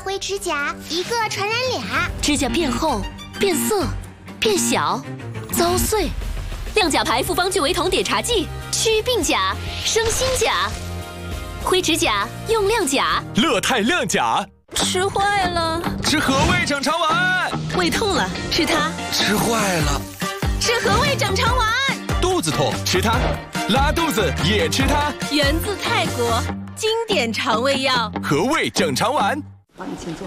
灰指甲，一个传染俩。 指甲变厚、变色、变小、遭碎。亮甲牌复方聚维酮碘茶剂，祛病甲，生新甲。灰指甲用亮甲， 乐泰亮甲。 吃坏了， 吃和味整肠丸。 胃痛了，吃它。 吃坏了， 吃和味整肠丸。 肚子痛，吃它。拉肚子也吃它。 源自泰国，经典肠胃药。 和味整肠丸。 好，你请坐。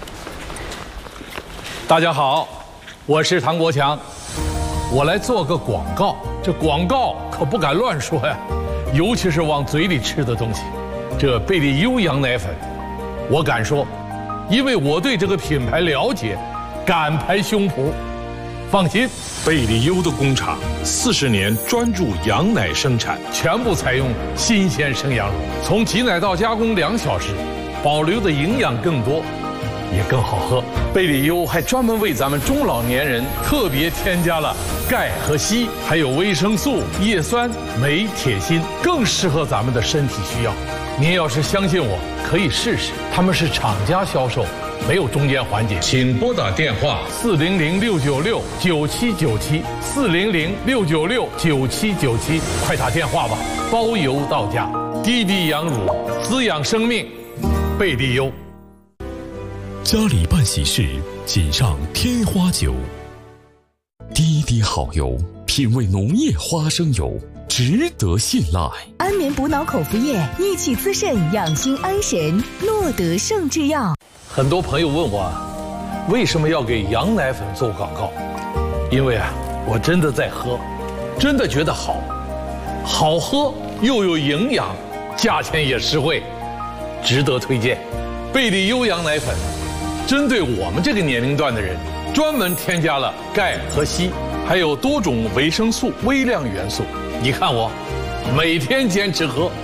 大家好，我是唐国强，我来做个广告。这广告可不敢乱说呀，尤其是往嘴里吃的东西。这贝利优羊奶粉，我敢说，因为我对这个品牌了解，敢拍胸脯。放心， 贝利优的工厂40年专注羊奶生产， 全部采用新鲜生羊乳，从挤奶到加工2小时，保留的营养更多，也更好喝。贝利优还专门为咱们中老年人特别添加了钙和硒，还有维生素、叶酸、镁、铁、锌，更适合咱们的身体需要。您要是相信我，可以试试，他们是厂家销售，没有中间环节。请拨打电话400-696-9797，400-696-9797，快打电话吧，包邮到家。滴滴羊乳滋养生命，贝利优。 家里办喜事，请上天花酒。滴滴好油，品味浓液花生油，值得信赖。 安眠补脑口服液，益气滋肾，养心安神。诺德圣制药。 很多朋友问我，为什么要给羊奶粉做广告？因为我真的在喝，真的觉得好，好喝又有营养，价钱也实惠，值得推荐。贝利优羊奶粉，针对我们这个年龄段的人，专门添加了钙和硒，还有多种维生素、微量元素。你看我，每天坚持喝。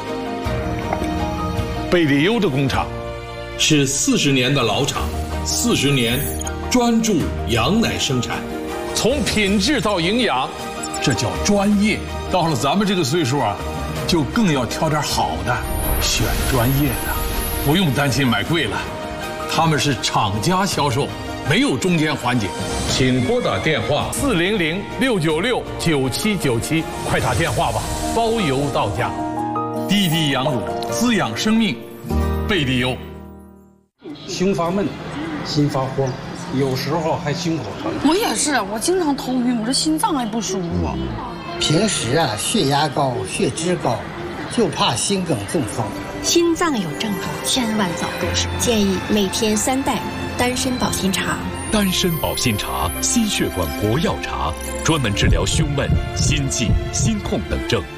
贝利优的工厂是40年的老厂，40年专注羊奶生产，从品质到营养，这叫专业。到了咱们这个岁数就更要挑点好的，选专业的，不用担心买贵了。他们是厂家销售，没有中间环节。请拨打电话400-696-9797，快打电话吧，包邮到家。滴滴羊乳滋养生命，贝利优。 胸发闷，心发慌，有时候还心口疼。 我也是，我经常头晕，我这心脏还不舒服。 平时血压高、血脂高，就怕心梗中风。 心脏有症状，千万早入手。建议每天3袋丹参保心茶。 丹参保心茶，心血管活药茶，专门治疗胸闷、心悸、心痛等症。